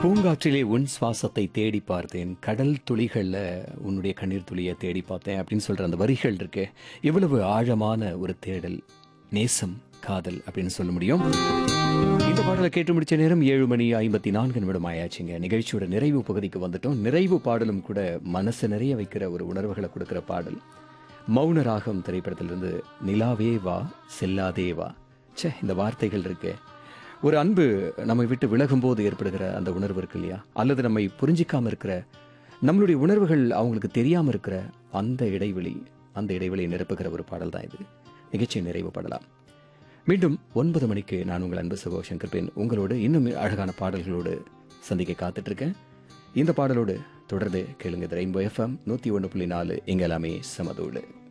பூங்காற்றிலே உன் சுவாசத்தை தேடி பார்த்தேன், கடல் துளிகள்ல உன்னுடைய கண்ணீர் துளியை தேடி பார்த்தேன் அப்படின்னு சொல்ற அந்த வரிகள் இருக்கு. இவ்வளவு ஆழமான ஒரு தேடல், நேசம், காதல் அப்படின்னு சொல்ல முடியும். இந்த பாடலை கேட்டு முடிச்ச நேரம் 7:54 ஆயாச்சுங்க. நிகழ்ச்சியோட நிறைவு பகுதிக்கு வந்துட்டோம். நிறைவு பாடலும் கூட மனசு நிறைய வைக்கிற ஒரு உணர்வுகளை கொடுக்கிற பாடல். மௌன ராகம் திரைப்படத்திலிருந்து நிலாவே வா செல்லாதே வா. ச்சே, இந்த வார்த்தைகள் இருக்கு. ஒரு அன்பு நம்மை விட்டு விலகும் போது ஏற்படுகிற அந்த உணர்வு இருக்கு இல்லையா, அல்லது நம்மை புரிஞ்சிக்காம இருக்கிற, நம்மளுடைய உணர்வுகள் அவங்களுக்கு தெரியாம இருக்கிற அந்த இடைவெளியை நிரப்புகிற ஒரு பாடல் தான் இது. நிகழ்ச்சியை நிறைவு படலாம். மீண்டும் 9 மணிக்கு நான் உங்கள் அன்பு சகோ சங்கர் உங்களோடு இன்னும் அழகான பாடல்களோடு சந்திக்க காத்துட்டு இருக்கேன். இந்த பாடலோடு தொடர்ந்து கேளுங்க. ரெயின்போ FM 101.4 இங்க எல்லாமே சமதூளு.